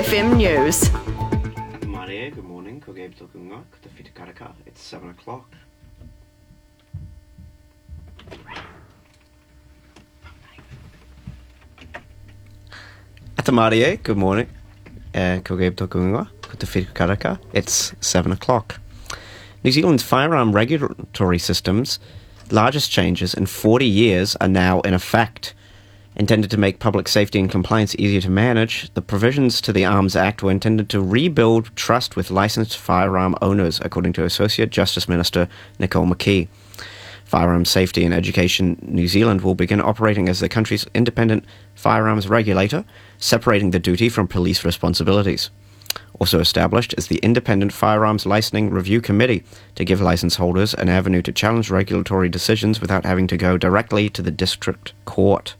BFM News. Maria, good morning. Ko Gabe Tokunga, ko te whitu karaka. It's 7 o'clock. Ata Maria, good morning. Ko Gabe Tokunga, ko te whitu karaka. It's 7 o'clock. New Zealand's firearm regulatory system's largest changes in 40 years are now in effect. Intended to make public safety and compliance easier to manage, the provisions to the Arms Act were intended to rebuild trust with licensed firearm owners, according to Associate Justice Minister Nicole McKee. Firearms Safety and Education New Zealand will begin operating as the country's independent firearms regulator, separating the duty from police responsibilities. Also established is the Independent Firearms Licensing Review Committee to give licence holders an avenue to challenge regulatory decisions without having to go directly to the district court.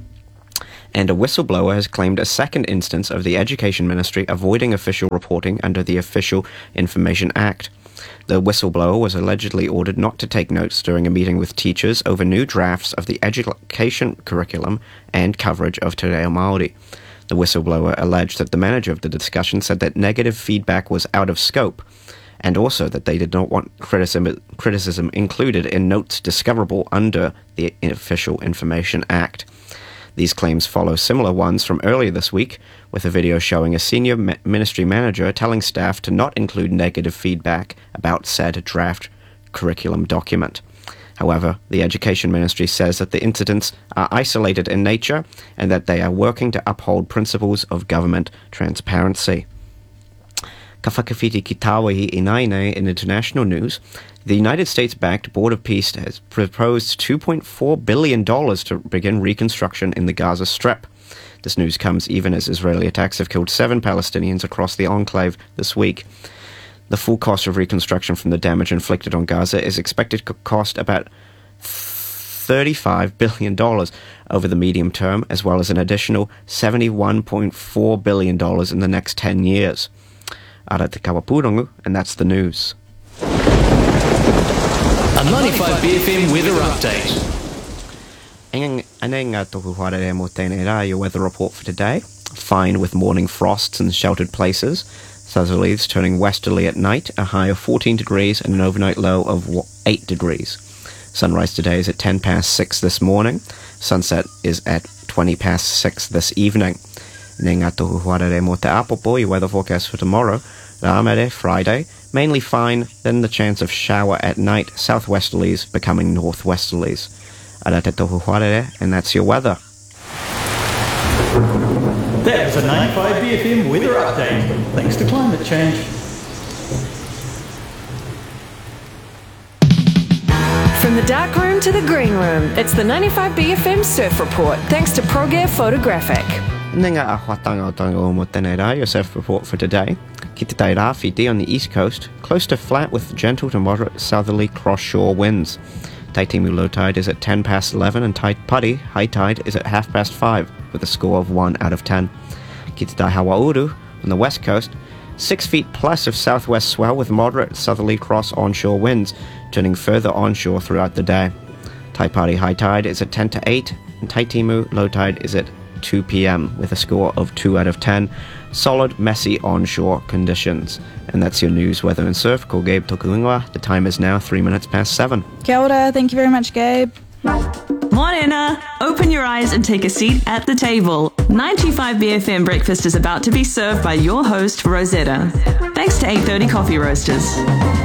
And a whistleblower has claimed a second instance of the Education Ministry avoiding official reporting under the Official Information Act. The whistleblower was allegedly ordered not to take notes during a meeting with teachers over new drafts of the education curriculum and coverage of Te Reo Māori. The whistleblower alleged that the manager of the discussion said that negative feedback was out of scope, and also that they did not want criticism included in notes discoverable under the Official Information Act. These claims follow similar ones from earlier this week, with a video showing a senior ministry manager telling staff to not include negative feedback about said draft curriculum document. However, the Education Ministry says that the incidents are isolated in nature and that they are working to uphold principles of government transparency. Ka whakawhiti ki tāwahi I Naine in international news, the United States-backed Board of Peace has proposed $2.4 billion to begin reconstruction in the Gaza Strip. This news comes even as Israeli attacks have killed 7 Palestinians across the enclave this week. The full cost of reconstruction from the damage inflicted on Gaza is expected to cost about $35 billion over the medium term, as well as an additional $71.4 billion in the next 10 years. Ara te Kawapurongo, and that's the news. A 95 BFM weather update. Anenga toku wharere mo tēnei rā, your weather report for today. Fine with morning frosts in sheltered places. Southerlies turning westerly at night, a high of 14 degrees and an overnight low of 8 degrees. Sunrise today is at 10 past 6 this morning. Sunset is at 20 past 6 this evening. Nenga tohu wharere mo te apopo, your weather forecast for tomorrow. Rāmere, Friday, mainly fine, then the chance of shower at night, southwesterlies becoming northwesterlies. Ara te tohu wharere, and that's your weather. That was a 95 BFM weather update, thanks to climate change. From the dark room to the green room, it's the 95 BFM Surf Report, thanks to ProGear Photographic. Nenga a whatanga o tanga o mo tēnei rā, your surf report for today. Ki te tai rāwhiti on the east coast, close to flat with gentle to moderate southerly cross-shore winds. Taitimu low tide is at 10 past 11 and Taipari high tide is at half past 5 with a score of 1 out of 10. Ki te tai Hawauru on the west coast, 6 feet plus of southwest swell with moderate southerly cross-onshore winds, turning further onshore throughout the day. Taipari high tide is at 10 to 8 and Taitimu low tide is at 2 p.m. with a score of 2 out of 10. Solid, messy onshore conditions. And that's your news, weather and surf. Ko Gabe Tokuingoa. The time is now 3 minutes past 7. Kia ora, thank you very much, Gabe. Morena! Open your eyes and take a seat at the table. 95 BFM breakfast is about to be served by your host, Rosetta. Thanks to 830 Coffee Roasters.